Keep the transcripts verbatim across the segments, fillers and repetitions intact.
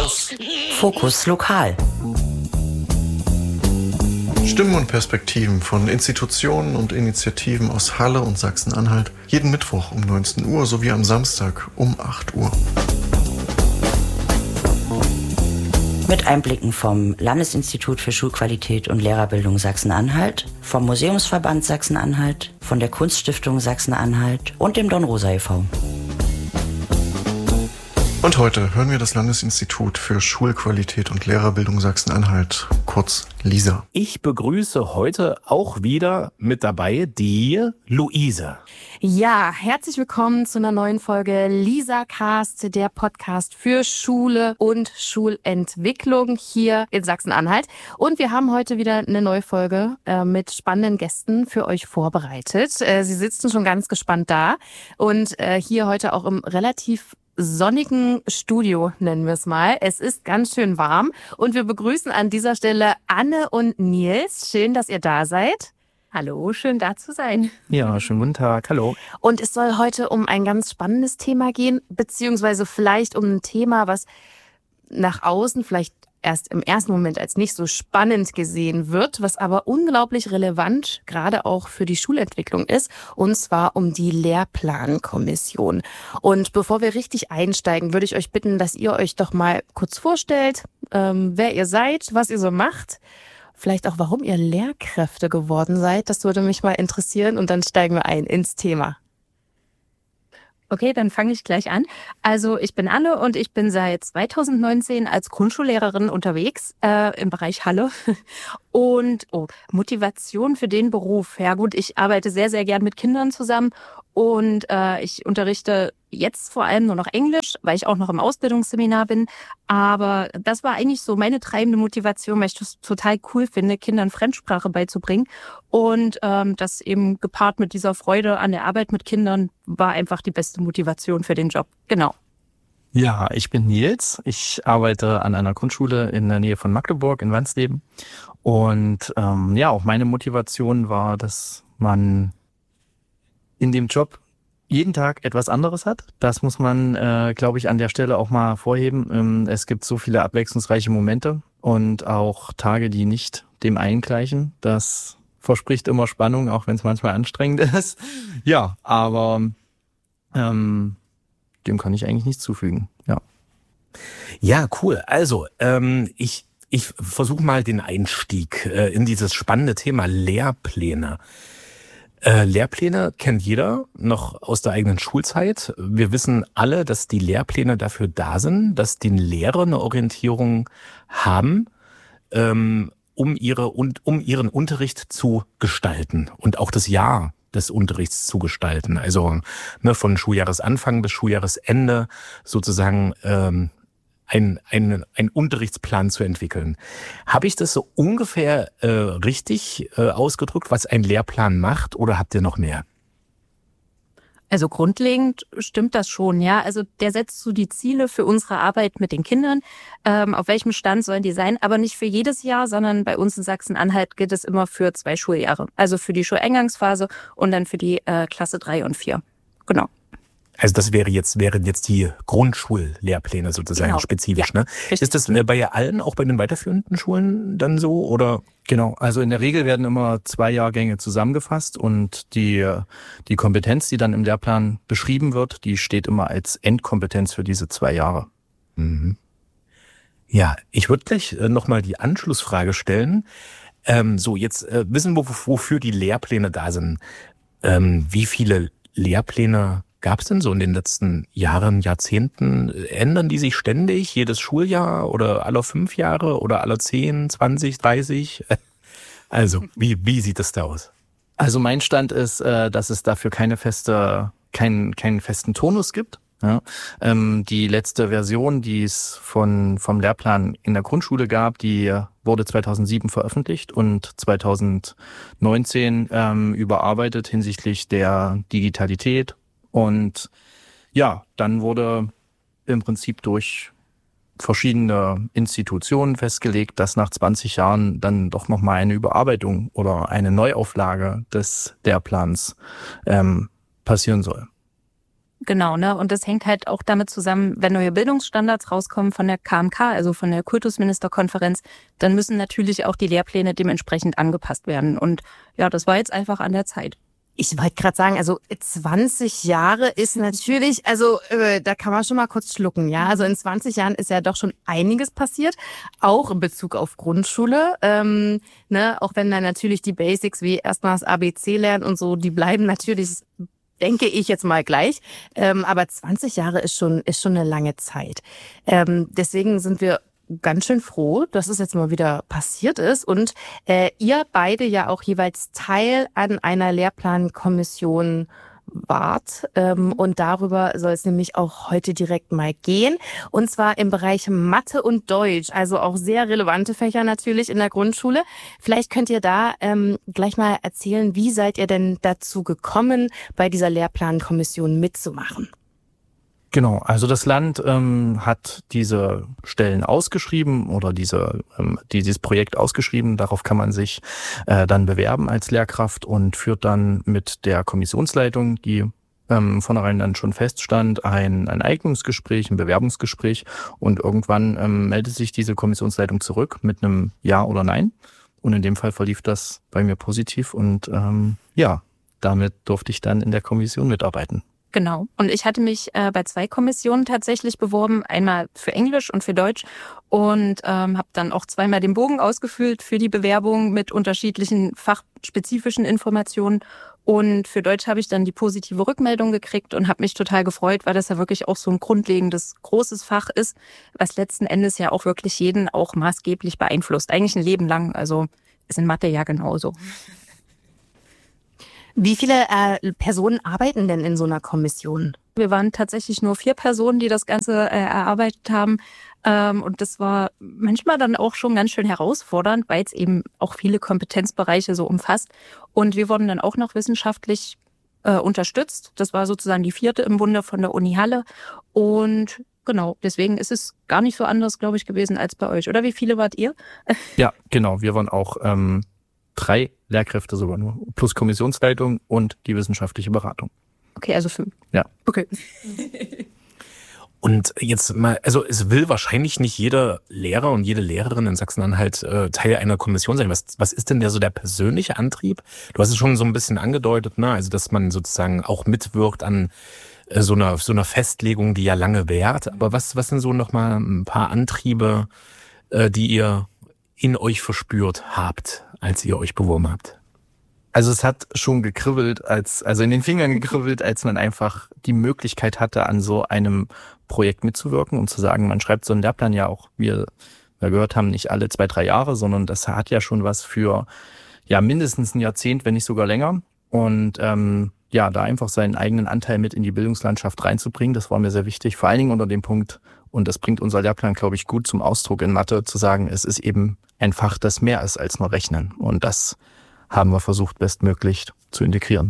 Fokus. Fokus lokal. Stimmen und Perspektiven von Institutionen und Initiativen aus Halle und Sachsen-Anhalt. Jeden Mittwoch um neunzehn Uhr sowie am Samstag um acht Uhr. Mit Einblicken vom Landesinstitut für Schulqualität und Lehrerbildung Sachsen-Anhalt, vom Museumsverband Sachsen-Anhalt, von der Kunststiftung Sachsen-Anhalt und dem Dornrosa e V Und heute hören wir das Landesinstitut für Schulqualität und Lehrerbildung Sachsen-Anhalt, kurz LISA. Ich begrüße heute auch wieder mit dabei die Luise. Ja, herzlich willkommen zu einer neuen Folge LISA-Cast, der Podcast für Schule und Schulentwicklung hier in Sachsen-Anhalt. Und wir haben heute wieder eine neue Folge äh, mit spannenden Gästen für euch vorbereitet. Äh, sie sitzen schon ganz gespannt da und äh, hier heute auch im relativ sonnigen Studio, nennen wir es mal. Es ist ganz schön warm und wir begrüßen an dieser Stelle Anne und Nils. Schön, dass ihr da seid. Hallo, schön da zu sein. Ja, schönen guten Tag, hallo. Und es soll heute um ein ganz spannendes Thema gehen, beziehungsweise vielleicht um ein Thema, was nach außen vielleicht erst im ersten Moment als nicht so spannend gesehen wird, was aber unglaublich relevant gerade auch für die Schulentwicklung ist, und zwar um die Lehrplankommission. Und bevor wir richtig einsteigen, würde ich euch bitten, dass ihr euch doch mal kurz vorstellt, ähm, wer ihr seid, was ihr so macht, vielleicht auch, warum ihr Lehrkräfte geworden seid. Das würde mich mal interessieren und dann steigen wir ein ins Thema. Okay, dann fange ich gleich an. Also ich bin Anne und ich bin seit zweitausendneunzehn als Grundschullehrerin unterwegs äh, im Bereich Halle. Und oh, Motivation für den Beruf. Ja gut, ich arbeite sehr, sehr gern mit Kindern zusammen und äh, ich unterrichte jetzt vor allem nur noch Englisch, weil ich auch noch im Ausbildungsseminar bin. Aber das war eigentlich so meine treibende Motivation, weil ich das total cool finde, Kindern Fremdsprache beizubringen. Und ähm, das eben gepaart mit dieser Freude an der Arbeit mit Kindern war einfach die beste Motivation für den Job. Genau. Ja, ich bin Nils. Ich arbeite an einer Grundschule in der Nähe von Magdeburg in Wansleben. Und ähm, ja, auch meine Motivation war, dass man in dem Job jeden Tag etwas anderes hat. Das muss man, äh, glaube ich, an der Stelle auch mal vorheben. Ähm, es gibt so viele abwechslungsreiche Momente und auch Tage, die nicht dem einen gleichen. Das verspricht immer Spannung, auch wenn es manchmal anstrengend ist. Ja, aber ähm, dem kann ich eigentlich nichts zufügen. Ja, ja, cool. Also, ähm, ich ich versuche mal den Einstieg äh, in dieses spannende Thema Lehrpläne. Äh, Lehrpläne kennt jeder noch aus der eigenen Schulzeit. Wir wissen alle, dass die Lehrpläne dafür da sind, dass die Lehrer eine Orientierung haben, ähm, um ihre und um ihren Unterricht zu gestalten und auch das Jahr des Unterrichts zu gestalten. Also ne, von Schuljahresanfang bis Schuljahresende sozusagen ähm, ein, ein, ein Unterrichtsplan zu entwickeln. Habe ich das so ungefähr äh, richtig äh, ausgedrückt, was ein Lehrplan macht, oder habt ihr noch mehr? Also grundlegend stimmt das schon, ja. Also der setzt so die Ziele für unsere Arbeit mit den Kindern. Ähm, auf welchem Stand sollen die sein? Aber nicht für jedes Jahr, sondern bei uns in Sachsen-Anhalt gilt es immer für zwei Schuljahre. Also für die Schuleingangsphase und dann für die äh, Klasse drei und vier. Genau. Also das wäre jetzt, wären jetzt die Grundschullehrpläne sozusagen, genau, spezifisch, ja, ne? Richtig. Ist das bei allen, auch bei den weiterführenden Schulen dann so, oder? Genau, also in der Regel werden immer zwei Jahrgänge zusammengefasst und die, die Kompetenz, die dann im Lehrplan beschrieben wird, die steht immer als Endkompetenz für diese zwei Jahre. Mhm. Ja, ich würde gleich nochmal die Anschlussfrage stellen. Ähm, so, jetzt äh, wissen wir, wofür die Lehrpläne da sind. Ähm, wie viele Lehrpläne gab es denn so in den letzten Jahren, Jahrzehnten? Ändern die sich ständig, jedes Schuljahr oder alle fünf Jahre oder alle zehn, zwanzig, dreißig? Also, wie, wie sieht das da aus? Also mein Stand ist, dass es dafür keine feste, keinen, keinen festen Tonus gibt. Ja, ähm, die letzte Version, die es von, vom Lehrplan in der Grundschule gab, die wurde zweitausendsieben veröffentlicht und zweitausendneunzehn ähm, überarbeitet hinsichtlich der Digitalität. Und ja, dann wurde im Prinzip durch verschiedene Institutionen festgelegt, dass nach zwanzig Jahren dann doch nochmal eine Überarbeitung oder eine Neuauflage des Lehrplans ähm, passieren soll. Genau, ne? Und das hängt halt auch damit zusammen, wenn neue Bildungsstandards rauskommen von der K M K, also von der Kultusministerkonferenz, dann müssen natürlich auch die Lehrpläne dementsprechend angepasst werden. Und ja, das war jetzt einfach an der Zeit. Ich wollte gerade sagen, also zwanzig Jahre ist natürlich, also äh, da kann man schon mal kurz schlucken, ja. Also in zwanzig Jahren ist ja doch schon einiges passiert, auch in Bezug auf Grundschule. Ähm, ne, auch wenn dann natürlich die Basics wie erstmal das A B C lernen und so, die bleiben natürlich, denke ich jetzt mal gleich. Ähm, aber zwanzig Jahre ist schon ist schon eine lange Zeit. Ähm, deswegen sind wir ganz schön froh, dass es jetzt mal wieder passiert ist und äh, ihr beide ja auch jeweils Teil an einer Lehrplankommission wart. Ähm, und darüber soll es nämlich auch heute direkt mal gehen. Und zwar im Bereich Mathe und Deutsch, also auch sehr relevante Fächer natürlich in der Grundschule. Vielleicht könnt ihr da ähm, gleich mal erzählen, wie seid ihr denn dazu gekommen, bei dieser Lehrplankommission mitzumachen? Genau, also das Land ähm, hat diese Stellen ausgeschrieben oder diese ähm, dieses Projekt ausgeschrieben. Darauf kann man sich äh, dann bewerben als Lehrkraft und führt dann mit der Kommissionsleitung, die ähm, vornherein dann schon feststand, ein, ein Eignungsgespräch, ein Bewerbungsgespräch und irgendwann ähm, meldet sich diese Kommissionsleitung zurück mit einem Ja oder Nein. Und in dem Fall verlief das bei mir positiv und ähm, ja, damit durfte ich dann in der Kommission mitarbeiten. Genau. Und ich hatte mich äh, bei zwei Kommissionen tatsächlich beworben, einmal für Englisch und für Deutsch und ähm, habe dann auch zweimal den Bogen ausgefüllt für die Bewerbung mit unterschiedlichen fachspezifischen Informationen. Und für Deutsch habe ich dann die positive Rückmeldung gekriegt und habe mich total gefreut, weil das ja wirklich auch so ein grundlegendes, großes Fach ist, was letzten Endes ja auch wirklich jeden auch maßgeblich beeinflusst. Eigentlich ein Leben lang, also ist in Mathe ja genauso. Wie viele äh, Personen arbeiten denn in so einer Kommission? Wir waren tatsächlich nur vier Personen, die das Ganze äh, erarbeitet haben. Ähm, und das war manchmal dann auch schon ganz schön herausfordernd, weil es eben auch viele Kompetenzbereiche so umfasst. Und wir wurden dann auch noch wissenschaftlich äh, unterstützt. Das war sozusagen die vierte im Bunde von der Uni Halle. Und genau, deswegen ist es gar nicht so anders, glaube ich, gewesen als bei euch. Oder wie viele wart ihr? Ja, genau. Wir waren auch ähm, drei Lehrkräfte sogar nur, plus Kommissionsleitung und die wissenschaftliche Beratung. Okay, also fünf. Ja. Okay. Und jetzt mal, also es will wahrscheinlich nicht jeder Lehrer und jede Lehrerin in Sachsen-Anhalt äh, Teil einer Kommission sein. Was, was ist denn der so der persönliche Antrieb? Du hast es schon so ein bisschen angedeutet, ne? Also dass man sozusagen auch mitwirkt an äh, so einer so einer Festlegung, die ja lange währt. Aber was was sind so noch mal ein paar Antriebe, äh, die ihr in euch verspürt habt, als ihr euch beworben habt? Also es hat schon gekribbelt, als also in den Fingern gekribbelt, als man einfach die Möglichkeit hatte, an so einem Projekt mitzuwirken und zu sagen, man schreibt so einen Lehrplan ja auch, wie wir gehört haben, nicht alle zwei, drei Jahre, sondern das hat ja schon was für ja mindestens ein Jahrzehnt, wenn nicht sogar länger. Und ähm, ja, da einfach seinen eigenen Anteil mit in die Bildungslandschaft reinzubringen, das war mir sehr wichtig, vor allen Dingen unter dem Punkt, und das bringt unser Lehrplan, glaube ich, gut zum Ausdruck in Mathe, zu sagen, es ist eben ein Fach, das mehr ist als nur Rechnen. Und das haben wir versucht, bestmöglich zu integrieren.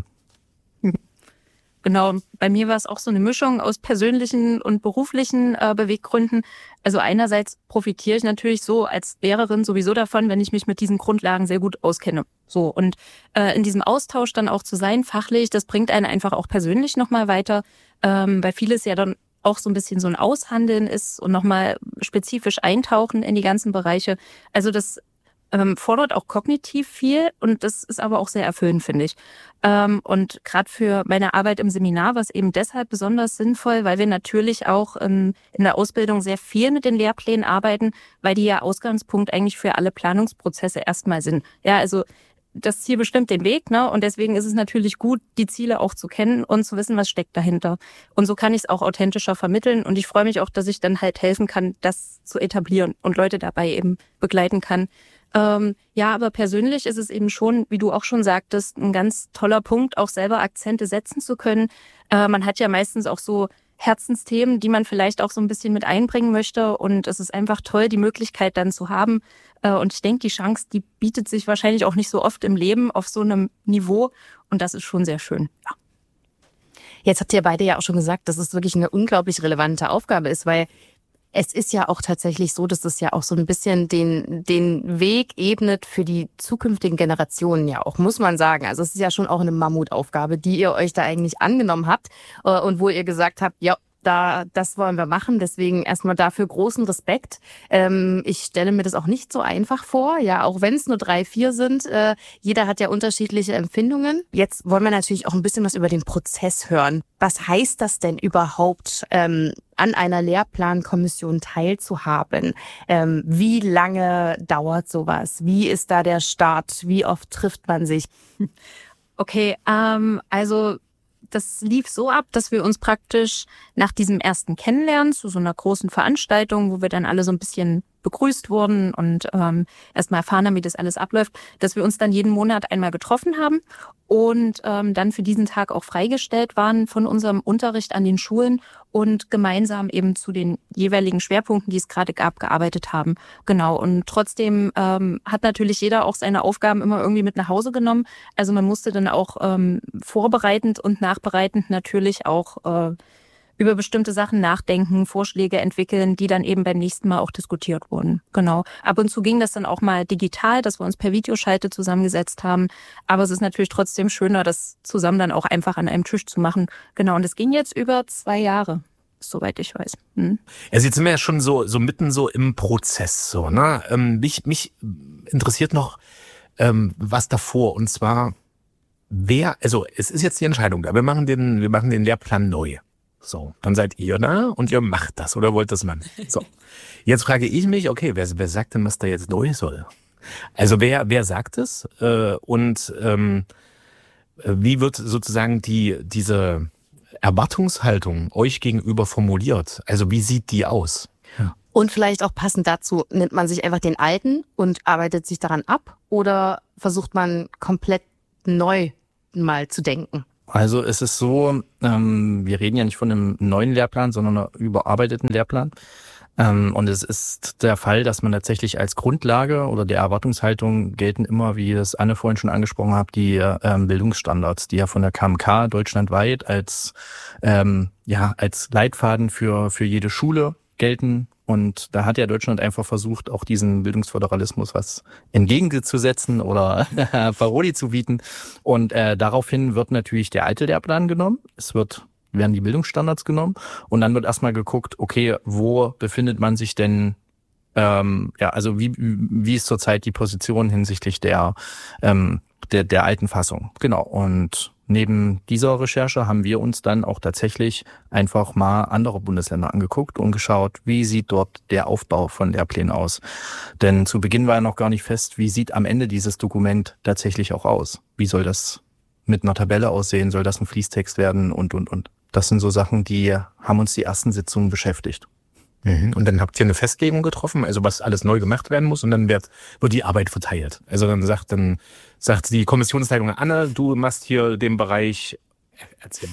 Genau, bei mir war es auch so eine Mischung aus persönlichen und beruflichen äh, Beweggründen. Also einerseits profitiere ich natürlich so als Lehrerin sowieso davon, wenn ich mich mit diesen Grundlagen sehr gut auskenne. So und äh, in diesem Austausch dann auch zu sein, fachlich, das bringt einen einfach auch persönlich nochmal weiter, ähm, weil vieles ja dann auch so ein bisschen so ein Aushandeln ist und nochmal spezifisch eintauchen in die ganzen Bereiche. Also das ähm, fordert auch kognitiv viel und das ist aber auch sehr erfüllend, finde ich. Ähm, und gerade für meine Arbeit im Seminar war es eben deshalb besonders sinnvoll, weil wir natürlich auch ähm, in der Ausbildung sehr viel mit den Lehrplänen arbeiten, weil die ja Ausgangspunkt eigentlich für alle Planungsprozesse erstmal sind. Ja, also das Ziel bestimmt den Weg, ne? Und deswegen ist es natürlich gut, die Ziele auch zu kennen und zu wissen, was steckt dahinter. Und so kann ich es auch authentischer vermitteln. Und ich freue mich auch, dass ich dann halt helfen kann, das zu etablieren und Leute dabei eben begleiten kann. Ähm, ja, aber persönlich ist es eben schon, wie du auch schon sagtest, ein ganz toller Punkt, auch selber Akzente setzen zu können. Äh, man hat ja meistens auch so Herzensthemen, die man vielleicht auch so ein bisschen mit einbringen möchte. Und es ist einfach toll, die Möglichkeit dann zu haben. Und ich denke, die Chance, die bietet sich wahrscheinlich auch nicht so oft im Leben auf so einem Niveau. Und das ist schon sehr schön. Ja. Jetzt habt ihr beide ja auch schon gesagt, dass es wirklich eine unglaublich relevante Aufgabe ist, weil es ist ja auch tatsächlich so, dass es ja auch so ein bisschen den, den Weg ebnet für die zukünftigen Generationen ja auch, muss man sagen. Also es ist ja schon auch eine Mammutaufgabe, die ihr euch da eigentlich angenommen habt äh, und wo ihr gesagt habt, ja, Da, das wollen wir machen. Deswegen erstmal dafür großen Respekt. Ähm, ich stelle mir das auch nicht so einfach vor. Ja, auch wenn es nur drei, vier sind. Äh, jeder hat ja unterschiedliche Empfindungen. Jetzt wollen wir natürlich auch ein bisschen was über den Prozess hören. Was heißt das denn überhaupt, ähm, an einer Lehrplankommission teilzuhaben? Ähm, wie lange dauert sowas? Wie ist da der Start? Wie oft trifft man sich? Okay, ähm, also das lief so ab, dass wir uns praktisch nach diesem ersten Kennenlernen zu so einer großen Veranstaltung, wo wir dann alle so ein bisschen begrüßt wurden und ähm, erstmal erfahren haben, wie das alles abläuft, dass wir uns dann jeden Monat einmal getroffen haben und ähm, dann für diesen Tag auch freigestellt waren von unserem Unterricht an den Schulen und gemeinsam eben zu den jeweiligen Schwerpunkten, die es gerade gab, gearbeitet haben. Genau, und trotzdem ähm, hat natürlich jeder auch seine Aufgaben immer irgendwie mit nach Hause genommen. Also man musste dann auch ähm, vorbereitend und nachbereitend natürlich auch äh, über bestimmte Sachen nachdenken, Vorschläge entwickeln, die dann eben beim nächsten Mal auch diskutiert wurden. Genau. Ab und zu ging das dann auch mal digital, dass wir uns per Videoschalte zusammengesetzt haben. Aber es ist natürlich trotzdem schöner, das zusammen dann auch einfach an einem Tisch zu machen. Genau. Und es ging jetzt über zwei Jahre, soweit ich weiß. Hm. Also jetzt sind wir ja schon so, so mitten so im Prozess, so, ne? Ähm, mich, mich interessiert noch, ähm, was davor, und zwar, wer, also es ist jetzt die Entscheidung da. Wir machen den, wir machen den Lehrplan neu. So, dann seid ihr da und ihr macht das oder wollt das machen. So, jetzt frage ich mich, okay, wer, wer sagt denn, was da jetzt neu soll? Also wer, wer sagt es äh, und ähm, wie wird sozusagen die diese Erwartungshaltung euch gegenüber formuliert? Also wie sieht die aus? Ja. Und vielleicht auch passend dazu, nimmt man sich einfach den alten und arbeitet sich daran ab oder versucht man komplett neu mal zu denken? Also es ist so, ähm, wir reden ja nicht von einem neuen Lehrplan, sondern einem überarbeiteten Lehrplan. Ähm, und es ist der Fall, dass man tatsächlich als Grundlage oder der Erwartungshaltung gelten immer, wie das Anne vorhin schon angesprochen hat, die ähm, Bildungsstandards, die ja von der K M K deutschlandweit als ähm, ja als Leitfaden für für jede Schule gelten. Und da hat ja Deutschland einfach versucht, auch diesen Bildungsföderalismus was entgegenzusetzen oder Paroli zu bieten. Und äh, daraufhin wird natürlich der alte Lehrplan genommen. Es wird werden die Bildungsstandards genommen. Und dann wird erstmal geguckt, okay, wo befindet man sich denn, ähm, ja, also wie wie ist zurzeit die Position hinsichtlich der ähm, der der alten Fassung. Genau. Und neben dieser Recherche haben wir uns dann auch tatsächlich einfach mal andere Bundesländer angeguckt und geschaut, wie sieht dort der Aufbau von Lehrplänen aus. Denn zu Beginn war ja noch gar nicht fest, wie sieht am Ende dieses Dokument tatsächlich auch aus. Wie soll das mit einer Tabelle aussehen? Soll das ein Fließtext werden? Und, und, und. Das sind so Sachen, die haben uns die ersten Sitzungen beschäftigt. Und dann habt ihr eine Festlegung getroffen, also was alles neu gemacht werden muss, und dann wird, wird die Arbeit verteilt. Also dann sagt dann sagt die Kommissionsleitung, Anne, du machst hier den Bereich, erzähl.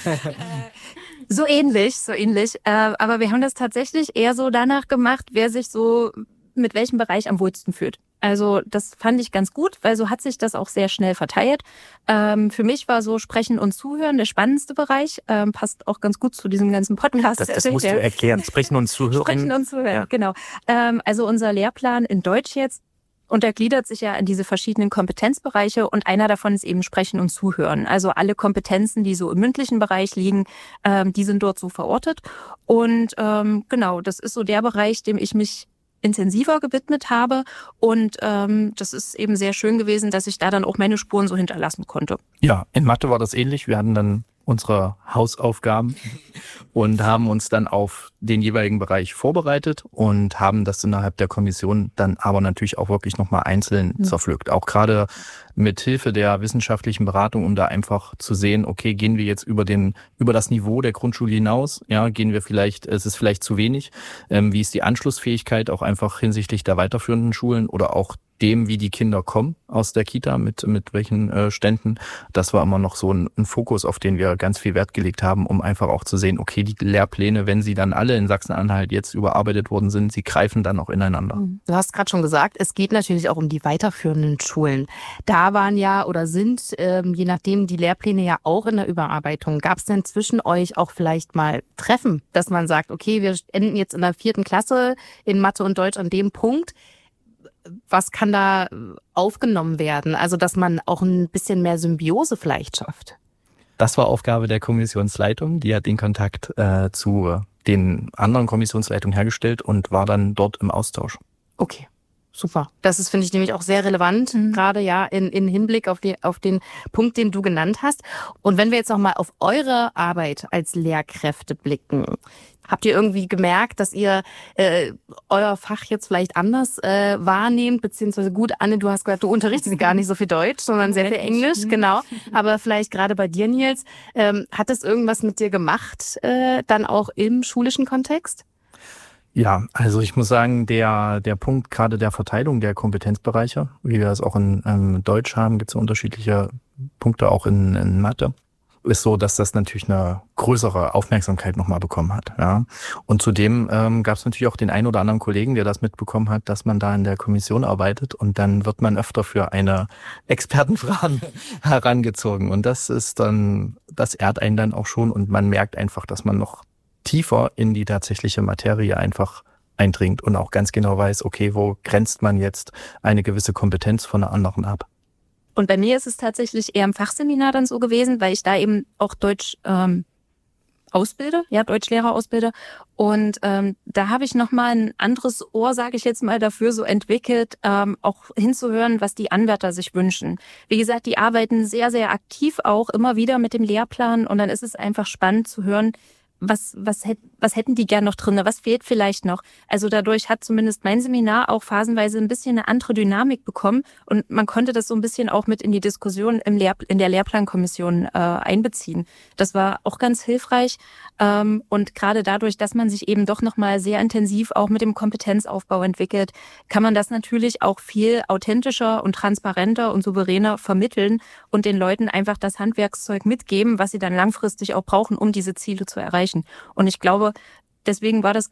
So ähnlich, so ähnlich. Äh, aber wir haben das tatsächlich eher so danach gemacht, wer sich so mit welchem Bereich am wohlsten fühlt. Also das fand ich ganz gut, weil so hat sich das auch sehr schnell verteilt. Ähm, für mich war so Sprechen und Zuhören der spannendste Bereich. Ähm, passt auch ganz gut zu diesem ganzen Podcast. Das, das musst du erklären. Sprechen und Zuhören. Sprechen und Zuhören, ja. Genau. Ähm, also unser Lehrplan in Deutsch jetzt untergliedert sich ja in diese verschiedenen Kompetenzbereiche und einer davon ist eben Sprechen und Zuhören. Also alle Kompetenzen, die so im mündlichen Bereich liegen, ähm, die sind dort so verortet. Und ähm, genau, das ist so der Bereich, dem ich mich intensiver gewidmet habe und ähm, das ist eben sehr schön gewesen, dass ich da dann auch meine Spuren so hinterlassen konnte. Ja, in Mathe war das ähnlich. Wir hatten dann unsere Hausaufgaben und haben uns dann auf den jeweiligen Bereich vorbereitet und haben das innerhalb der Kommission dann aber natürlich auch wirklich nochmal einzeln mhm. zerpflückt. Auch gerade mit Hilfe der wissenschaftlichen Beratung, um da einfach zu sehen, okay, gehen wir jetzt über den über das Niveau der Grundschule hinaus? Ja, gehen wir vielleicht, es ist vielleicht zu wenig. Ähm, wie ist die Anschlussfähigkeit auch einfach hinsichtlich der weiterführenden Schulen oder auch dem, wie die Kinder kommen aus der Kita, mit mit welchen äh, Ständen. Das war immer noch so ein, ein Fokus, auf den wir ganz viel Wert gelegt haben, um einfach auch zu sehen, okay, die Lehrpläne, wenn sie dann alle in Sachsen-Anhalt jetzt überarbeitet worden sind, sie greifen dann auch ineinander. Du hast gerade schon gesagt, es geht natürlich auch um die weiterführenden Schulen. Da waren ja oder sind, ähm, je nachdem, die Lehrpläne ja auch in der Überarbeitung. Gab es denn zwischen euch auch vielleicht mal Treffen, dass man sagt, okay, wir enden jetzt in der vierten Klasse in Mathe und Deutsch an dem Punkt. Was kann da aufgenommen werden? Also, dass man auch ein bisschen mehr Symbiose vielleicht schafft. Das war Aufgabe der Kommissionsleitung. Die hat den Kontakt äh, zu den anderen Kommissionsleitungen hergestellt und war dann dort im Austausch. Okay, super. Das ist, finde ich, nämlich auch sehr relevant, mhm. gerade ja in, in Hinblick auf, die, auf den Punkt, den du genannt hast. Und wenn wir jetzt nochmal auf eure Arbeit als Lehrkräfte blicken, habt ihr irgendwie gemerkt, dass ihr äh, euer Fach jetzt vielleicht anders äh, wahrnehmt, beziehungsweise gut, Anne, du hast gesagt, du unterrichtest gar nicht so viel Deutsch, sondern sehr viel Englisch, genau. Aber vielleicht gerade bei dir, Nils, ähm, hat das irgendwas mit dir gemacht, äh, dann auch im schulischen Kontext? Ja, also ich muss sagen, der der Punkt gerade der Verteilung der Kompetenzbereiche, wie wir es auch in ähm, Deutsch haben, gibt es ja unterschiedliche Punkte auch in, in Mathe, ist so, dass das natürlich eine größere Aufmerksamkeit nochmal bekommen hat. Ja. Und zudem ähm, gab es natürlich auch den einen oder anderen Kollegen, der das mitbekommen hat, dass man da in der Kommission arbeitet und dann wird man öfter für eine Expertenfrage herangezogen. Und das ist dann, das ehrt einen dann auch schon und man merkt einfach, dass man noch tiefer in die tatsächliche Materie einfach eindringt und auch ganz genau weiß, okay, wo grenzt man jetzt eine gewisse Kompetenz von einer anderen ab. Und bei mir ist es tatsächlich eher im Fachseminar dann so gewesen, weil ich da eben auch Deutsch ähm, ausbilde, ja, Deutschlehrer ausbilde. Und ähm, da habe ich nochmal ein anderes Ohr, sage ich jetzt mal, dafür so entwickelt, ähm, auch hinzuhören, was die Anwärter sich wünschen. Wie gesagt, die arbeiten sehr, sehr aktiv auch immer wieder mit dem Lehrplan und dann ist es einfach spannend zu hören, was, was, hätt, was hätten die gern noch drin, was fehlt vielleicht noch. Also dadurch hat zumindest mein Seminar auch phasenweise ein bisschen eine andere Dynamik bekommen und man konnte das so ein bisschen auch mit in die Diskussion im Lehr, in der Lehrplankommission äh, einbeziehen. Das war auch ganz hilfreich ähm, und gerade dadurch, dass man sich eben doch nochmal sehr intensiv auch mit dem Kompetenzaufbau entwickelt, kann man das natürlich auch viel authentischer und transparenter und souveräner vermitteln und den Leuten einfach das Handwerkszeug mitgeben, was sie dann langfristig auch brauchen, um diese Ziele zu erreichen. Und ich glaube, deswegen war das